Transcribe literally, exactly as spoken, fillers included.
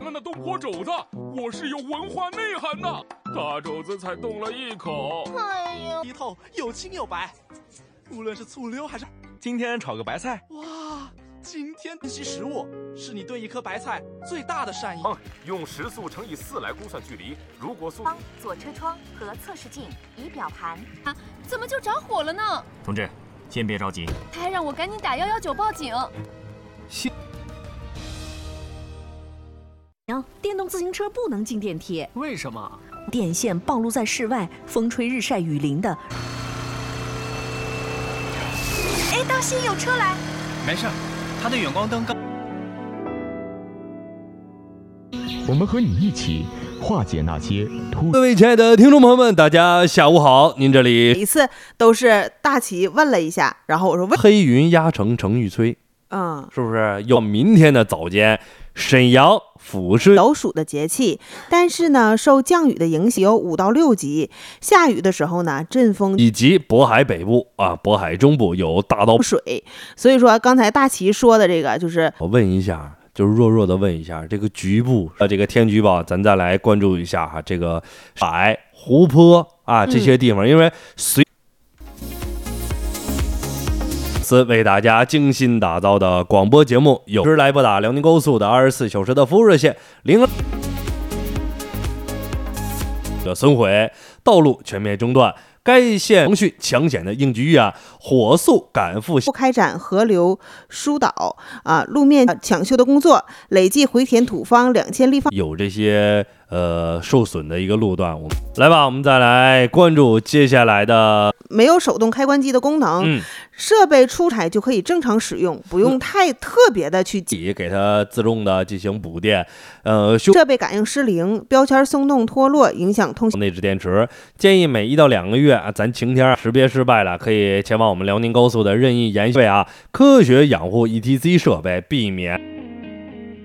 那东坡肘子，我是有文化内涵的。大肘子才动了一口， 哎呀， 剔透又清又白，无论是醋溜还是…… 今天炒个白菜。 哇，今天珍惜食物是你对一颗白菜最大的善意。 嗯，用时速乘以四来估算距离，如果速…… 左车窗和测试镜、仪表盘啊，怎么就着火了呢？ 同志，先别着急， 他还让我赶紧打幺幺九报警。 电动自行车不能进电梯， 为什么？ 电线暴露在室外，风吹日晒雨淋的。 哎，当心有车来！ 没事，他的远光灯刚。 我们和你一起化解那些突。 各位亲爱的听众朋友们，大家下午好！您这里每一次都是大齐问了一下，然后我说问黑云压城城欲摧， 嗯， 是不是？有明天的早间，沈阳、抚顺老鼠的节气，但是呢，受降雨的影响有五到六级，下雨的时候呢，阵风以及渤海北部啊，渤海中部有大到水。所以说，刚才大齐说的这个就是， 我问一下。就是弱弱的问一下，这个局部呃，这个天气预报，咱再来关注一下哈，这个海、湖泊啊这些地方，嗯、因为随此为大家精心打造的广播节目，有时来拨打辽宁高速的二十四小时的服务热线零的损毁，道路全面中断。该县程序抢险的应急预案火速赶赴不开展河流疏导啊，路面抢修的工作，累计回填土方两千立方。 有这些呃受损的一个路段，我们来吧，我们再来关注接下来的。 没有手动开关机的功能， 嗯， 设备出台就可以正常使用，不用太特别的去挤，给它自动的进行补电。呃， 设备感应失灵、标签松动脱落，影响通信。 内置电池建议每一到两个月啊，咱晴天识别失败了，可以前往我们辽宁高速的任意研修啊，科学养护 E T C 设备，避免。